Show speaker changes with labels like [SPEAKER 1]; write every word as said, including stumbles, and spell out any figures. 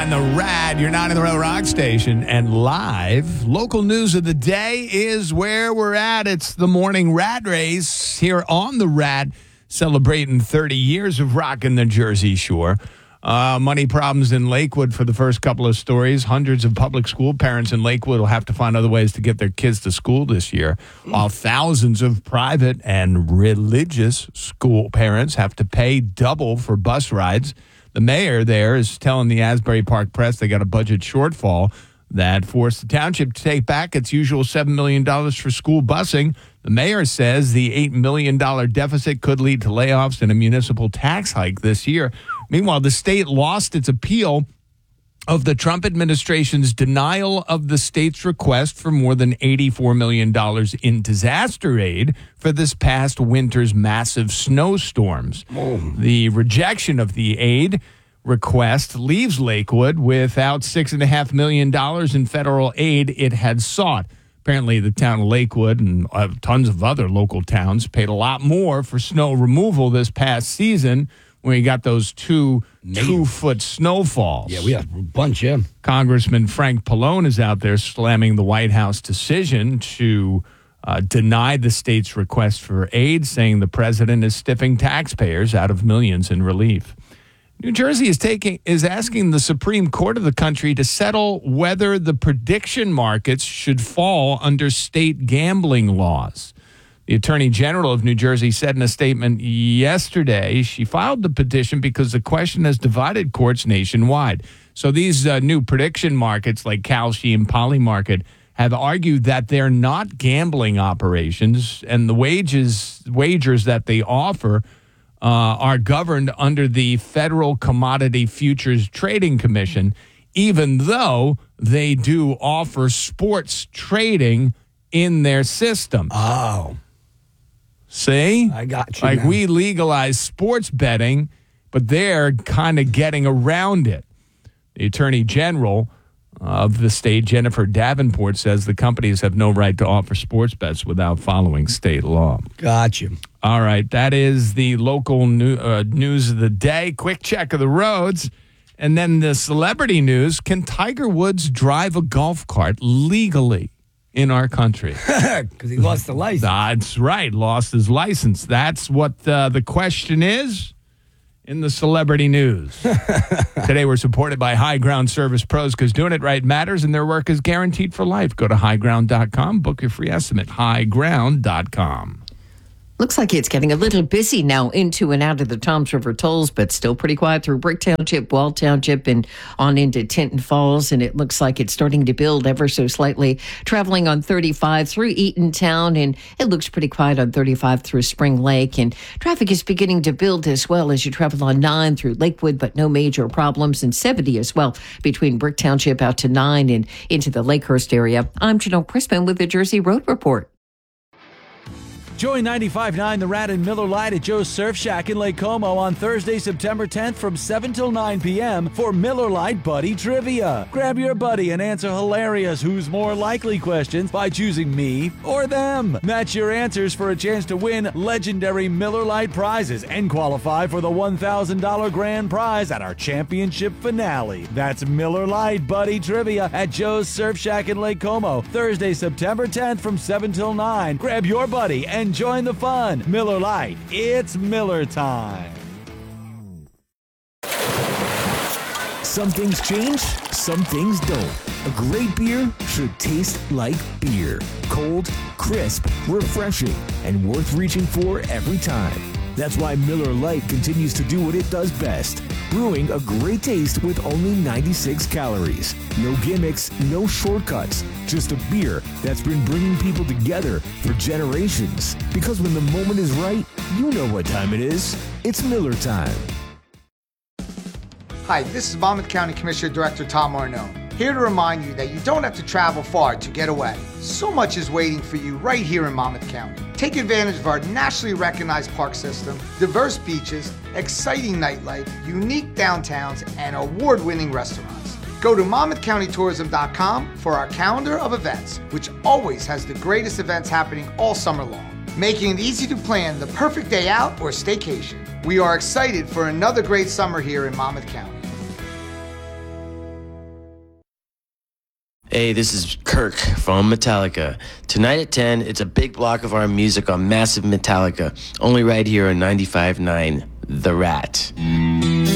[SPEAKER 1] on the Rad. You're not in the Real Rock Station. And live, local news of the day is where we're at. It's the morning Rad Race here on the Rad, celebrating thirty years of rocking the Jersey Shore. Uh, money problems in Lakewood for the first couple of stories. Hundreds of public school parents in Lakewood will have to find other ways to get their kids to school this year, while thousands of private and religious school parents have to pay double for bus rides. The mayor there is telling the Asbury Park Press they got a budget shortfall that forced the township to take back its usual seven million dollars for school busing. The mayor says the eight million dollars deficit could lead to layoffs and a municipal tax hike this year. Meanwhile, the state lost its appeal of the Trump administration's denial of the state's request for more than eighty-four million dollars in disaster aid for this past winter's massive snowstorms. Oh. The rejection of the aid request leaves Lakewood without six point five million dollars in federal aid it had sought. Apparently, the town of Lakewood and uh, tons of other local towns paid a lot more for snow removal this past season when you got those two two-foot snowfalls.
[SPEAKER 2] Yeah, we had a bunch, yeah.
[SPEAKER 1] Congressman Frank Pallone is out there slamming the White House decision to uh, deny the state's request for aid, saying the president is stiffing taxpayers out of millions in relief. New Jersey is taking is asking the Supreme Court of the country to settle whether the prediction markets should fall under state gambling laws. The Attorney General of New Jersey said in a statement yesterday she filed the petition because the question has divided courts nationwide. So these uh, new prediction markets like Kalshi and Polymarket have argued that they're not gambling operations, and the wages wagers that they offer uh, are governed under the Federal Commodity Futures Trading Commission, even though they do offer sports trading in their system.
[SPEAKER 2] Oh.
[SPEAKER 1] See?
[SPEAKER 2] I got you.
[SPEAKER 1] Like
[SPEAKER 2] now.
[SPEAKER 1] we legalize sports betting, but they're kind of getting around it. The Attorney General of the state, Jennifer Davenport, says the companies have no right to offer sports bets without following state law.
[SPEAKER 2] Got you.
[SPEAKER 1] All right. That is the local new, uh, news of the day. Quick check of the roads. And then the celebrity news. Can Tiger Woods drive a golf cart legally in our country?
[SPEAKER 2] Because he lost the license.
[SPEAKER 1] That's right. Lost his license. That's what uh, the question is in the celebrity news. Today we're supported by High Ground Service Pros because doing it right matters and their work is guaranteed for life. Go to high ground dot com. Book your free estimate. high ground dot com.
[SPEAKER 3] Looks like it's getting a little busy now into and out of the Toms River tolls, but still pretty quiet through Brick Township, Wall Township, and on into Tinton Falls. And it looks like it's starting to build ever so slightly. Traveling on thirty-five through Eatontown, and it looks pretty quiet on thirty-five through Spring Lake. And traffic is beginning to build as well as you travel on nine through Lakewood, but no major problems. And seventy as well between Brick Township out to nine and into the Lakehurst area. I'm Janelle Crispin with the Jersey Road Report.
[SPEAKER 4] Join ninety-five point nine The Rad and Miller Lite at Joe's Surf Shack in Lake Como on Thursday, September tenth from seven till nine p.m. for Miller Lite Buddy Trivia. Grab your buddy and answer hilarious who's more likely questions by choosing me or them. Match your answers for a chance to win legendary Miller Lite prizes and qualify for the one thousand dollars grand prize at our championship finale. That's Miller Lite Buddy Trivia at Joe's Surf Shack in Lake Como, Thursday, September tenth from seven till nine. Grab your buddy and join the fun. Miller Lite, it's Miller time.
[SPEAKER 5] Some things change, some things don't. A great beer should taste like beer. Cold, crisp, refreshing, and worth reaching for every time. That's why Miller Lite continues to do what it does best. Brewing a great taste with only ninety-six calories. No gimmicks, no shortcuts. Just a beer that's been bringing people together for generations. Because when the moment is right, you know what time it is. It's Miller time.
[SPEAKER 6] Hi, this is Monmouth County Commissioner Director Tom Arnone, here to remind you that you don't have to travel far to get away. So much is waiting for you right here in Monmouth County. Take advantage of our nationally recognized park system, diverse beaches, exciting nightlife, unique downtowns, and award-winning restaurants. Go to monmouth county tourism dot com for our calendar of events, which always has the greatest events happening all summer long, making it easy to plan the perfect day out or staycation. We are excited for another great summer here in Monmouth County.
[SPEAKER 7] Hey, this is Kirk from Metallica. Tonight at ten, it's a big block of our music on Massive Metallica, only right here on ninety-five point nine The Rat.